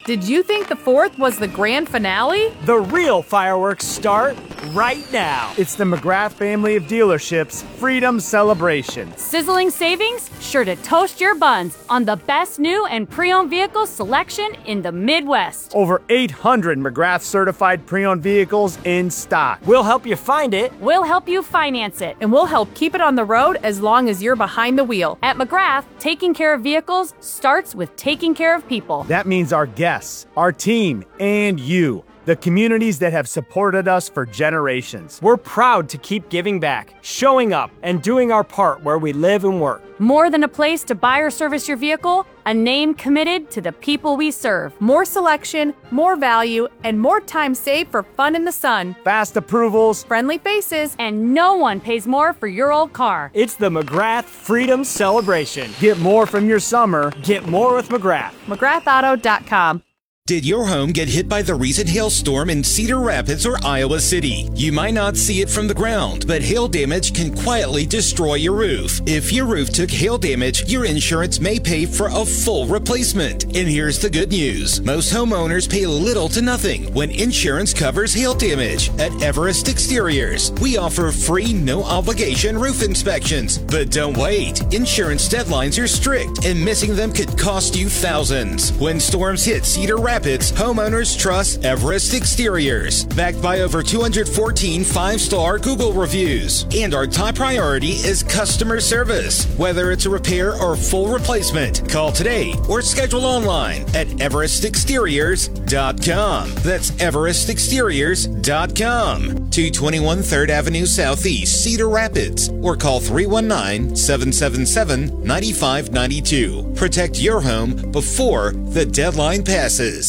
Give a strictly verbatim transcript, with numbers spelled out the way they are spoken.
Did you think the fourth was the grand finale? The real fireworks start right now. It's the McGrath family of dealerships Freedom Celebration. Sizzling savings? Sure to toast your buns on the best new and pre-owned vehicle selection in the Midwest. Over eight hundred McGrath certified pre-owned vehicles in stock. We'll help you find it. We'll help you finance it. And we'll help keep it on the road as long as you're behind the wheel. At McGrath, taking care of vehicles starts with taking care of people. That means our guests, our team, and you, the communities that have supported us for generations. We're proud to keep giving back, showing up, and doing our part where we live and work. More than a place to buy or service your vehicle, a name committed to the people we serve. More selection, more value, and more time saved for fun in the sun. Fast approvals, friendly faces, and no one pays more for your old car. It's the McGrath Freedom Celebration. Get more from your summer. Get more with McGrath. McGrath Auto dot com. Did your home get hit by the recent hailstorm in Cedar Rapids or Iowa City? You might not see it from the ground, but hail damage can quietly destroy your roof. If your roof took hail damage, your insurance may pay for a full replacement. And here's the good news. Most homeowners pay little to nothing when insurance covers hail damage. At Everest Exteriors, we offer free, no-obligation roof inspections. But don't wait. Insurance deadlines are strict, and missing them could cost you thousands. When storms hit Cedar Rapids, Rapids, homeowners trust Everest Exteriors, backed by over two hundred fourteen five-star Google reviews. And our top priority is customer service. Whether it's a repair or full replacement, call today or schedule online at everest exteriors dot com. That's everest exteriors dot com. two twenty-one third Avenue Southeast, Cedar Rapids, or call three one nine, seven seven seven, nine five nine two. Protect your home before the deadline passes.